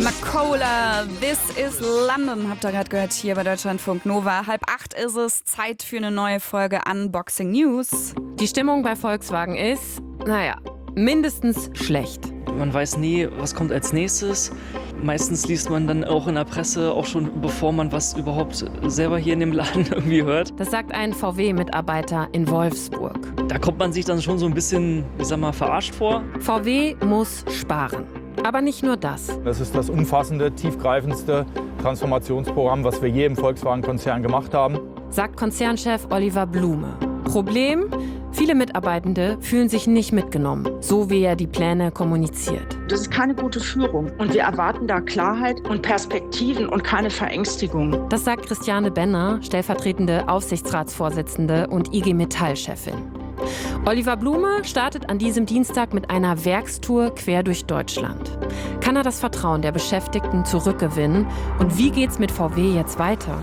Makola, This is London, habt ihr gerade gehört hier bei Deutschlandfunk Nova. 7:30 ist es, Zeit für eine neue Folge Unboxing News. Die Stimmung bei Volkswagen ist, mindestens schlecht. Man weiß nie, was kommt als nächstes. Meistens liest man dann auch in der Presse, auch schon bevor man was überhaupt selber hier in dem Laden irgendwie hört. Das sagt ein VW-Mitarbeiter in Wolfsburg. Da kommt man sich dann schon so ein bisschen, verarscht vor. VW muss sparen. Aber nicht nur das. Das ist das umfassende, tiefgreifendste Transformationsprogramm, was wir je im Volkswagen-Konzern gemacht haben. Sagt Konzernchef Oliver Blume. Problem? Viele Mitarbeitende fühlen sich nicht mitgenommen, so wie er die Pläne kommuniziert. Das ist keine gute Führung und wir erwarten da Klarheit und Perspektiven und keine Verängstigung. Das sagt Christiane Benner, stellvertretende Aufsichtsratsvorsitzende und IG Metall-Chefin. Oliver Blume startet an diesem Dienstag mit einer Werkstour quer durch Deutschland. Kann er das Vertrauen der Beschäftigten zurückgewinnen? Und wie geht's mit VW jetzt weiter?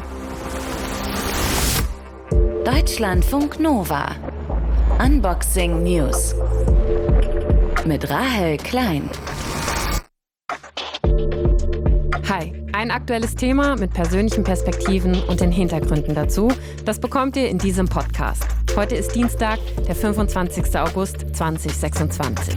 Deutschlandfunk Nova. Unboxing News. Mit Rahel Klein. Hi, ein aktuelles Thema mit persönlichen Perspektiven und den Hintergründen dazu, das bekommt ihr in diesem Podcast. Heute ist Dienstag, der 25. August 2026.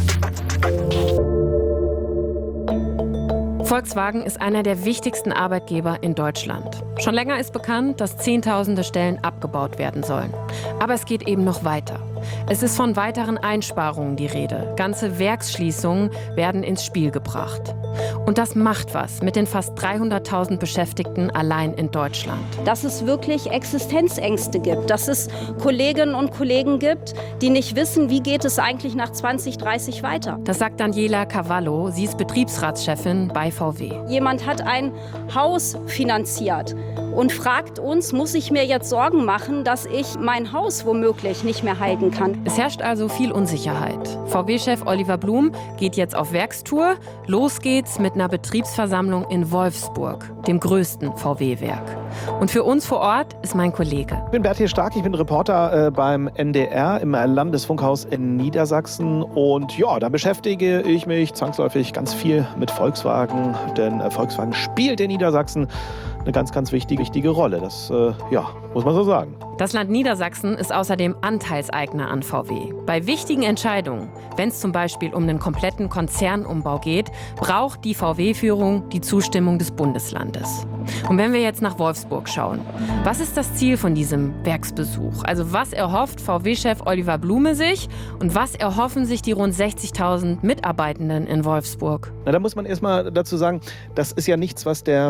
Volkswagen ist einer der wichtigsten Arbeitgeber in Deutschland. Schon länger ist bekannt, dass Zehntausende Stellen abgebaut werden sollen. Aber es geht eben noch weiter. Es ist von weiteren Einsparungen die Rede. Ganze Werksschließungen werden ins Spiel gebracht. Und das macht was mit den fast 300.000 Beschäftigten allein in Deutschland. Dass es wirklich Existenzängste gibt, dass es Kolleginnen und Kollegen gibt, die nicht wissen, wie geht es eigentlich nach 2030 weiter. Das sagt Daniela Cavallo, sie ist Betriebsratschefin bei VW. Jemand hat ein Haus finanziert und fragt uns, muss ich mir jetzt Sorgen machen, dass ich mein Haus womöglich nicht mehr halten kann. Es herrscht also viel Unsicherheit. VW-Chef Oliver Blume geht jetzt auf Werkstour. Los geht's mit einer Betriebsversammlung in Wolfsburg, dem größten VW-Werk. Und für uns vor Ort ist mein Kollege. Ich bin Bertil Stark, ich bin Reporter beim NDR im Landesfunkhaus in Niedersachsen. Und ja, da beschäftige ich mich zwangsläufig ganz viel mit Volkswagen. Denn Volkswagen spielt in Niedersachsen eine ganz, ganz wichtige Rolle. Das, muss man so sagen. Das Land Niedersachsen ist außerdem Anteilseigner an VW. Bei wichtigen Entscheidungen, wenn es zum Beispiel um einen kompletten Konzernumbau geht, braucht die VW-Führung die Zustimmung des Bundeslandes. Und wenn wir jetzt nach Wolfsburg schauen, was ist das Ziel von diesem Werksbesuch? Also was erhofft VW-Chef Oliver Blume sich und was erhoffen sich die rund 60.000 Mitarbeitenden in Wolfsburg? Na, da muss man erstmal dazu sagen, das ist ja nichts, was der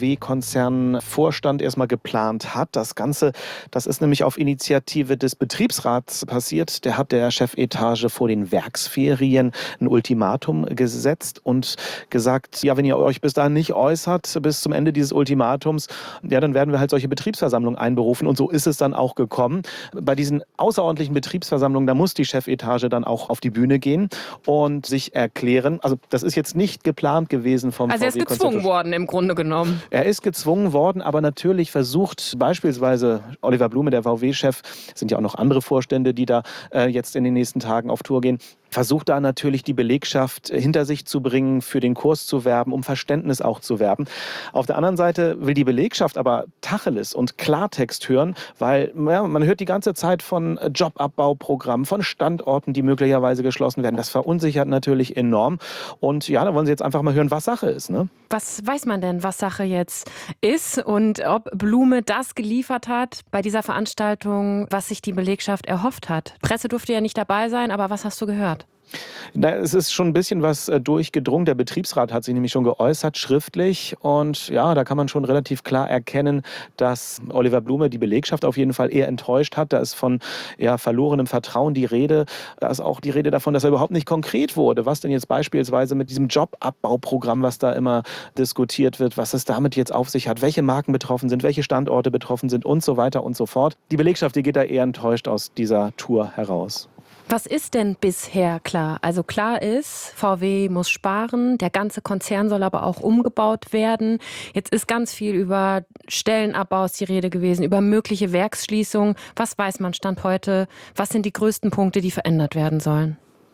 VW-Konzernvorstand erstmal geplant hat. Das Ganze, das ist nämlich auf Initiative des Betriebsrats passiert. Der hat der Chefetage vor den Werksferien ein Ultimatum gesetzt und gesagt, ja, wenn ihr euch bis dahin nicht äußert, bis zum Ende dieses Ultimatums, ja, dann werden wir halt solche Betriebsversammlungen einberufen. Und so ist es dann auch gekommen. Bei diesen außerordentlichen Betriebsversammlungen, da muss die Chefetage dann auch auf die Bühne gehen und sich erklären. Also das ist jetzt nicht geplant gewesen vom Also er ist gezwungen worden im Grunde genommen. Er ist gezwungen worden, aber natürlich versucht beispielsweise Oliver Blume, der VW-Chef, sind ja auch noch andere Vorstände, die da jetzt in den nächsten Tagen auf Tour gehen, versucht da natürlich die Belegschaft hinter sich zu bringen, für den Kurs zu werben, um Verständnis auch zu werben. Auf der anderen Seite will die Belegschaft aber Tacheles und Klartext hören, weil man hört die ganze Zeit von Jobabbauprogrammen, von Standorten, die möglicherweise geschlossen werden. Das verunsichert natürlich enorm. Und ja, da wollen Sie jetzt einfach mal hören, was Sache ist, ne? Was weiß man denn, was Sache jetzt ist und ob Blume das geliefert hat bei dieser Veranstaltung, was sich die Belegschaft erhofft hat? Presse durfte ja nicht dabei sein, aber was hast du gehört? Na, es ist schon ein bisschen was durchgedrungen. Der Betriebsrat hat sich nämlich schon geäußert, schriftlich. Und ja, da kann man schon relativ klar erkennen, dass Oliver Blume die Belegschaft auf jeden Fall eher enttäuscht hat. Da ist von verlorenem Vertrauen die Rede. Da ist auch die Rede davon, dass er überhaupt nicht konkret wurde. Was denn jetzt beispielsweise mit diesem Jobabbauprogramm, was da immer diskutiert wird, was es damit jetzt auf sich hat, welche Marken betroffen sind, welche Standorte betroffen sind und so weiter und so fort. Die Belegschaft, die geht da eher enttäuscht aus dieser Tour heraus. Was ist denn bisher klar? Also klar ist, VW muss sparen, der ganze Konzern soll aber auch umgebaut werden. Jetzt ist ganz viel über Stellenabbaus die Rede gewesen, über mögliche Werksschließungen. Was weiß man Stand heute? Was sind die größten Punkte, die verändert werden sollen?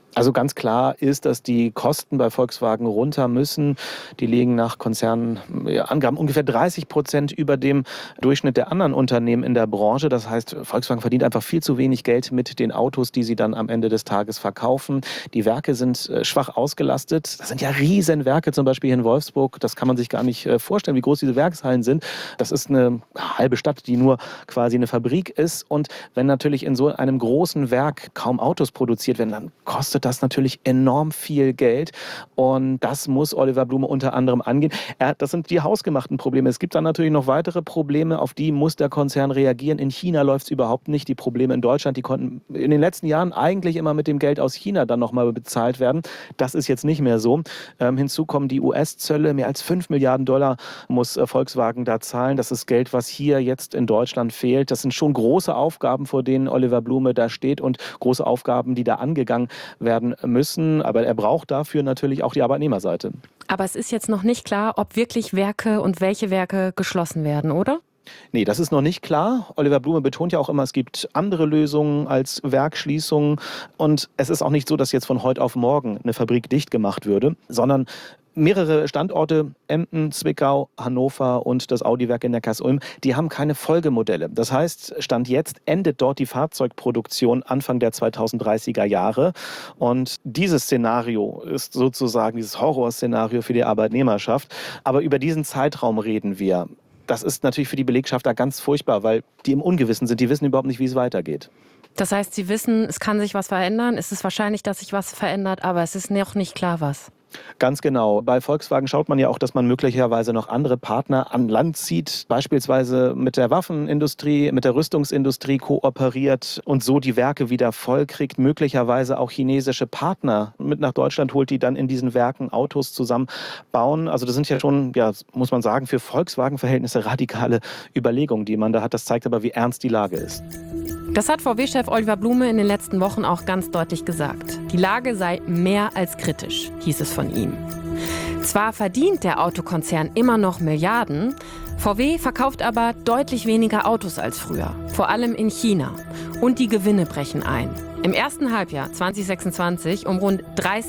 Also ganz klar ist, dass die Kosten bei Volkswagen runter müssen. Die liegen nach Konzernangaben ungefähr 30% über dem Durchschnitt der anderen Unternehmen in der Branche. Das heißt, Volkswagen verdient einfach viel zu wenig Geld mit den Autos, die sie dann am Ende des Tages verkaufen. Die Werke sind schwach ausgelastet. Das sind ja Riesenwerke, zum Beispiel hier in Wolfsburg. Das kann man sich gar nicht vorstellen, wie groß diese Werkshallen sind. Das ist eine halbe Stadt, die nur quasi eine Fabrik ist. Und wenn natürlich in so einem großen Werk kaum Autos produziert werden, dann kostet das natürlich enorm viel Geld. Und das muss Oliver Blume unter anderem angehen. Das sind die hausgemachten Probleme. Es gibt dann natürlich noch weitere Probleme, auf die muss der Konzern reagieren. In China läuft es überhaupt nicht. Die Probleme in Deutschland, die konnten in den letzten Jahren eigentlich immer mit dem Geld aus China dann nochmal bezahlt werden. Das ist jetzt nicht mehr so. Hinzu kommen die US-Zölle. Mehr als 5 Milliarden Dollar muss Volkswagen da zahlen. Das ist Geld, was hier jetzt in Deutschland fehlt. Das sind schon große Aufgaben, vor denen Oliver Blume da steht und große Aufgaben, die da angegangen werden müssen. Aber er braucht dafür natürlich auch die Arbeitnehmerseite. Aber es ist jetzt noch nicht klar, ob wirklich Werke und welche Werke geschlossen werden, oder? Nee, das ist noch nicht klar. Oliver Blume betont ja auch immer, es gibt andere Lösungen als Werkschließungen. Und es ist auch nicht so, dass jetzt von heute auf morgen eine Fabrik dicht gemacht würde, sondern mehrere Standorte, Emden, Zwickau, Hannover und das Audi-Werk in Neckarsulm, die haben keine Folgemodelle. Das heißt, Stand jetzt endet dort die Fahrzeugproduktion Anfang der 2030er Jahre. Und dieses Szenario ist sozusagen dieses Horrorszenario für die Arbeitnehmerschaft. Aber über diesen Zeitraum reden wir. Das ist natürlich für die Belegschaft da ganz furchtbar, weil die im Ungewissen sind. Die wissen überhaupt nicht, wie es weitergeht. Das heißt, Sie wissen, es kann sich was verändern. Es ist wahrscheinlich, dass sich was verändert, aber es ist noch nicht klar, was. Ganz genau. Bei Volkswagen schaut man ja auch, dass man möglicherweise noch andere Partner an Land zieht, beispielsweise mit der Waffenindustrie, mit der Rüstungsindustrie kooperiert und so die Werke wieder voll kriegt, möglicherweise auch chinesische Partner mit nach Deutschland holt, die dann in diesen Werken Autos zusammenbauen. Also das sind ja schon, ja, muss man sagen, für Volkswagen-Verhältnisse radikale Überlegungen, die man da hat. Das zeigt aber, wie ernst die Lage ist. Das hat VW-Chef Oliver Blume in den letzten Wochen auch ganz deutlich gesagt. Die Lage sei mehr als kritisch, hieß es von ihm. Zwar verdient der Autokonzern immer noch Milliarden, VW verkauft aber deutlich weniger Autos als früher, vor allem in China. Und die Gewinne brechen ein. Im ersten Halbjahr 2026 um rund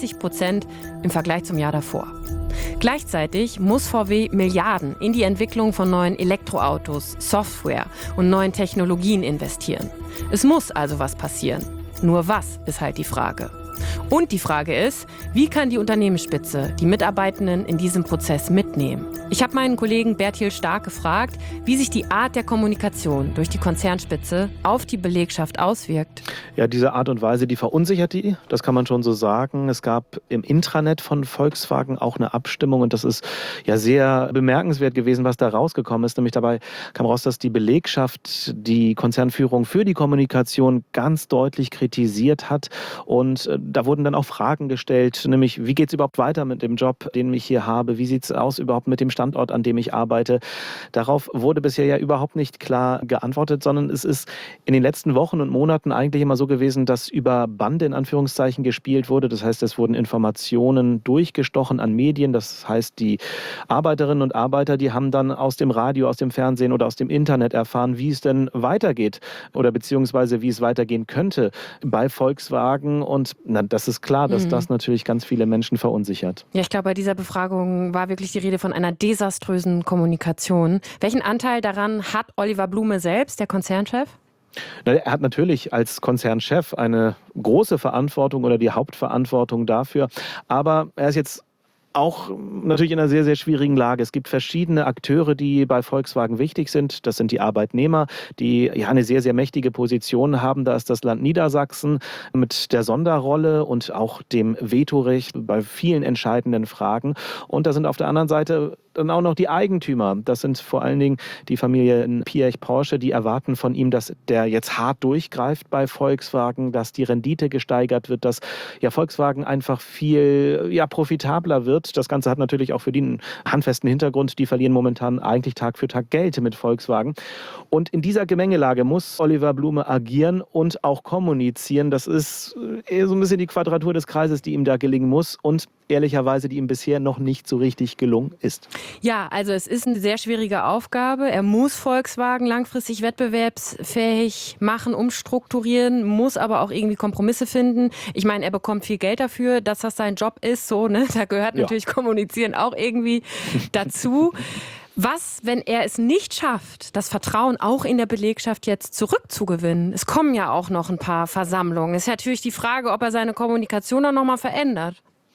30% im Vergleich zum Jahr davor. Gleichzeitig muss VW Milliarden in die Entwicklung von neuen Elektroautos, Software und neuen Technologien investieren. Es muss also was passieren. Nur was ist halt die Frage. Und die Frage ist, wie kann die Unternehmensspitze die Mitarbeitenden in diesem Prozess mitnehmen? Ich habe meinen Kollegen Bertil Stark gefragt, wie sich die Art der Kommunikation durch die Konzernspitze auf die Belegschaft auswirkt. Ja, diese Art und Weise, die verunsichert die, das kann man schon so sagen. Es gab im Intranet von Volkswagen auch eine Abstimmung und das ist ja sehr bemerkenswert gewesen, was da rausgekommen ist. Nämlich dabei kam raus, dass die Belegschaft die Konzernführung für die Kommunikation ganz deutlich kritisiert hat und da wurden dann auch Fragen gestellt, nämlich wie geht es überhaupt weiter mit dem Job, den ich hier habe? Wie sieht es aus überhaupt mit dem Standort, an dem ich arbeite? Darauf wurde bisher ja überhaupt nicht klar geantwortet, sondern es ist in den letzten Wochen und Monaten eigentlich immer so gewesen, dass über Bande in Anführungszeichen gespielt wurde. Das heißt, es wurden Informationen durchgestochen an Medien. Das heißt, die Arbeiterinnen und Arbeiter, die haben dann aus dem Radio, aus dem Fernsehen oder aus dem Internet erfahren, wie es denn weitergeht oder beziehungsweise wie es weitergehen könnte bei Volkswagen. Und das ist klar, dass das natürlich ganz viele Menschen verunsichert. Ja, ich glaube, bei dieser Befragung war wirklich die Rede von einer desaströsen Kommunikation. Welchen Anteil daran hat Oliver Blume selbst, der Konzernchef? Er hat natürlich als Konzernchef eine große Verantwortung oder die Hauptverantwortung dafür. Aber er ist jetzt auch natürlich in einer sehr, sehr schwierigen Lage. Es gibt verschiedene Akteure, die bei Volkswagen wichtig sind. Das sind die Arbeitnehmer, die ja eine sehr, sehr mächtige Position haben. Da ist das Land Niedersachsen mit der Sonderrolle und auch dem Vetorecht bei vielen entscheidenden Fragen. Und da sind auf der anderen Seite dann auch noch die Eigentümer. Das sind vor allen Dingen die Familie Piëch-Porsche, die erwarten von ihm, dass der jetzt hart durchgreift bei Volkswagen, dass die Rendite gesteigert wird, dass ja Volkswagen einfach viel profitabler wird. wird. Das Ganze hat natürlich auch für die einen handfesten Hintergrund. Die verlieren momentan eigentlich Tag für Tag Geld mit Volkswagen. Und in dieser Gemengelage muss Oliver Blume agieren und auch kommunizieren. Das ist eher so ein bisschen die Quadratur des Kreises, die ihm da gelingen muss und ehrlicherweise, die ihm bisher noch nicht so richtig gelungen ist. Ja, also es ist eine sehr schwierige Aufgabe. Er muss Volkswagen langfristig wettbewerbsfähig machen, umstrukturieren, muss aber auch irgendwie Kompromisse finden. Ich meine, er bekommt viel Geld dafür, dass das sein Job ist. So, ne? Da gehört natürlich Kommunizieren auch irgendwie dazu. Was, wenn er es nicht schafft, das Vertrauen auch in der Belegschaft jetzt zurückzugewinnen? Es kommen ja auch noch ein paar Versammlungen. Es ist natürlich die Frage, ob er seine Kommunikation dann nochmal verändert.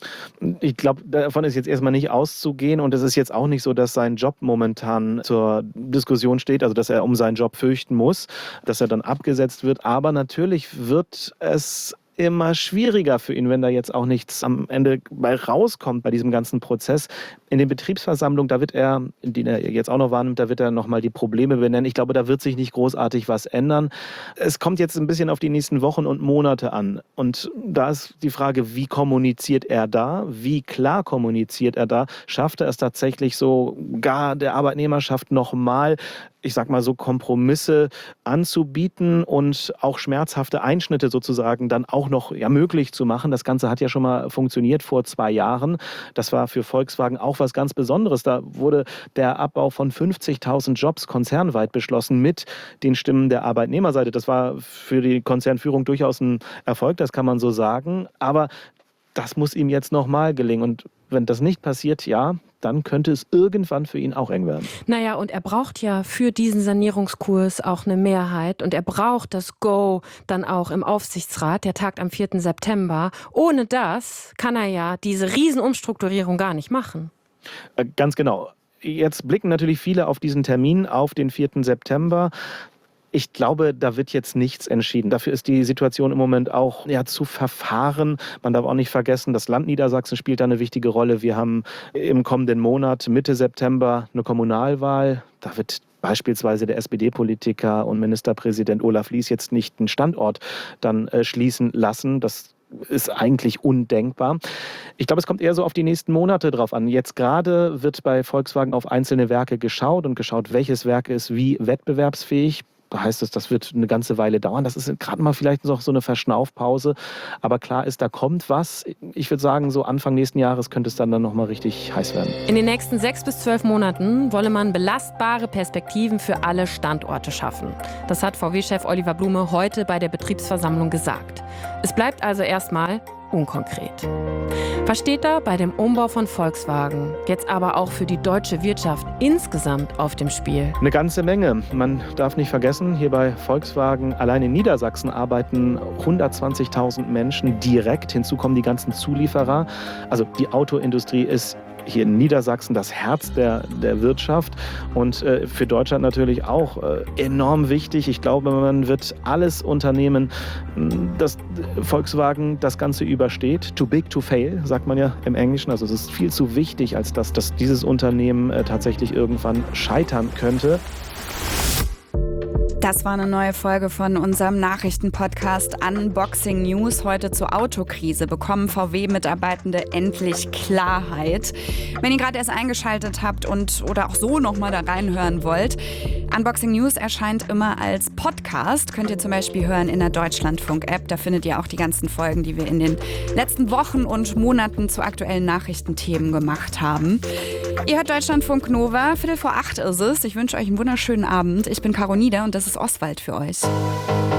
Ich glaube, davon ist jetzt erstmal nicht auszugehen und es ist jetzt auch nicht so, dass sein Job momentan zur Diskussion steht, also dass er um seinen Job fürchten muss, dass er dann abgesetzt wird. Aber natürlich wird es immer schwieriger für ihn, wenn da jetzt auch nichts am Ende bei rauskommt bei diesem ganzen Prozess. In den Betriebsversammlungen, da wird er, die er jetzt auch noch wahrnimmt, da wird er nochmal die Probleme benennen. Ich glaube, da wird sich nicht großartig was ändern. Es kommt jetzt ein bisschen auf die nächsten Wochen und Monate an. Und da ist die Frage, wie kommuniziert er da? Wie klar kommuniziert er da? Schafft er es tatsächlich so, gar der Arbeitnehmerschaft nochmal, ich sag mal so, Kompromisse anzubieten und auch schmerzhafte Einschnitte sozusagen dann auch noch möglich zu machen. Das Ganze hat ja schon mal funktioniert vor 2 Jahren. Das war für Volkswagen auch was ganz Besonderes. Da wurde der Abbau von 50.000 Jobs konzernweit beschlossen mit den Stimmen der Arbeitnehmerseite. Das war für die Konzernführung durchaus ein Erfolg, das kann man so sagen. Aber das muss ihm jetzt nochmal gelingen. Und wenn das nicht passiert, dann könnte es irgendwann für ihn auch eng werden. Naja, und er braucht ja für diesen Sanierungskurs auch eine Mehrheit. Und er braucht das Go dann auch im Aufsichtsrat. Der tagt am 4. September. Ohne das kann er ja diese Riesenumstrukturierung gar nicht machen. Ganz genau. Jetzt blicken natürlich viele auf diesen Termin, auf den 4. September. Ich glaube, da wird jetzt nichts entschieden. Dafür ist die Situation im Moment auch zu verfahren. Man darf auch nicht vergessen, das Land Niedersachsen spielt da eine wichtige Rolle. Wir haben im kommenden Monat, Mitte September, eine Kommunalwahl. Da wird beispielsweise der SPD-Politiker und Ministerpräsident Olaf Lies jetzt nicht einen Standort dann schließen lassen. Das ist eigentlich undenkbar. Ich glaube, es kommt eher so auf die nächsten Monate drauf an. Jetzt gerade wird bei Volkswagen auf einzelne Werke geschaut, welches Werk ist wie wettbewerbsfähig. Da heißt es, das wird eine ganze Weile dauern. Das ist gerade mal vielleicht noch so eine Verschnaufpause. Aber klar ist, da kommt was. Ich würde sagen, so Anfang nächsten Jahres könnte es dann noch mal richtig heiß werden. In den nächsten 6 bis 12 Monaten wolle man belastbare Perspektiven für alle Standorte schaffen. Das hat VW-Chef Oliver Blume heute bei der Betriebsversammlung gesagt. Es bleibt also erstmal unkonkret. Was steht da bei dem Umbau von Volkswagen, jetzt aber auch für die deutsche Wirtschaft insgesamt auf dem Spiel? Eine ganze Menge. Man darf nicht vergessen, hier bei Volkswagen allein in Niedersachsen arbeiten 120.000 Menschen direkt. Hinzu kommen die ganzen Zulieferer. Also die Autoindustrie ist hier in Niedersachsen das Herz der Wirtschaft und für Deutschland natürlich auch enorm wichtig. Ich glaube, man wird alles unternehmen, dass Volkswagen das Ganze übersteht. Too big to fail, sagt man ja im Englischen. Also es ist viel zu wichtig, als dass dieses Unternehmen tatsächlich irgendwann scheitern könnte. Das war eine neue Folge von unserem Nachrichtenpodcast Unboxing News. Heute zur Autokrise. Bekommen VW-Mitarbeitende endlich Klarheit? Wenn ihr gerade erst eingeschaltet habt oder auch so nochmal da reinhören wollt, Unboxing News erscheint immer als Podcast. Könnt ihr zum Beispiel hören in der Deutschlandfunk-App. Da findet ihr auch die ganzen Folgen, die wir in den letzten Wochen und Monaten zu aktuellen Nachrichtenthemen gemacht haben. Ihr hört Deutschlandfunk Nova. 7:45 ist es. Ich wünsche euch einen wunderschönen Abend. Ich bin Caro Nieder und das ist Oswald für euch.